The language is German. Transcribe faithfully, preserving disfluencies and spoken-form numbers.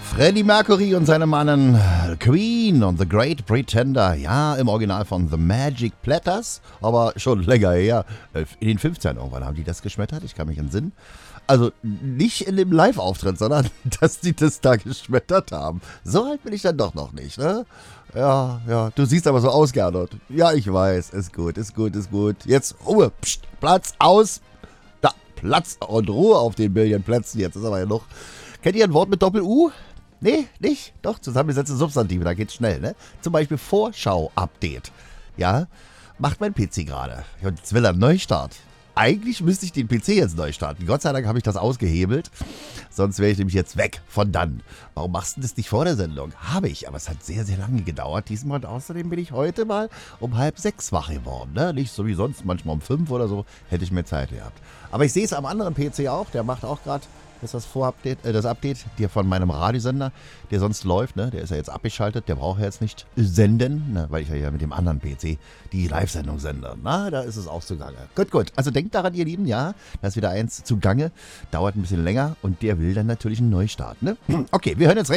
Freddie Mercury und seine Mannen Queen und The Great Pretender. Ja, im Original von The Magic Platters, aber schon länger her. In den fünfzigern irgendwann haben die das geschmettert, ich kann mich entsinnen. Also nicht in dem Live-Auftritt, sondern dass die das da geschmettert haben. So alt bin ich dann doch noch nicht, ne? Ja, ja, du siehst aber so aus, Gernot. Ja, ich weiß, ist gut, ist gut, ist gut. Jetzt Ruhe, Psst, Platz, aus. Da, Platz und Ruhe auf den Million-Plätzen. Jetzt ist aber ja noch. Kennt ihr ein Wort mit Doppel-U? Nee, nicht? Doch, zusammengesetzte Substantive, da geht's schnell, ne? Zum Beispiel Vorschau-Update. Ja, macht mein P C gerade. Und jetzt will er einen Neustart. Eigentlich müsste ich den P C jetzt neu starten. Gott sei Dank habe ich das ausgehebelt. Sonst wäre ich nämlich jetzt weg von dann. Warum machst du das nicht vor der Sendung? Habe ich, aber es hat sehr, sehr lange gedauert diesmal. Und außerdem bin ich heute mal um halb sechs wach geworden. Ne? Nicht so wie sonst, manchmal um fünf oder so. Hätte ich mehr Zeit gehabt. Aber ich sehe es am anderen P C auch. Der macht auch gerade das, das, Vorupdate, äh, das Update der von meinem Radiosender, der sonst läuft. Ne? Der ist ja jetzt abgeschaltet. Der braucht ja jetzt nicht senden, ne? Weil ich ja mit dem anderen P C die Live-Sendung sende. Na, da ist es auch zugange. Gut, gut. Also denkt daran, ihr Lieben, ja, da ist wieder eins zugange. Dauert ein bisschen länger und der will dann natürlich einen Neustart. Ne? Okay, wir hören jetzt recht.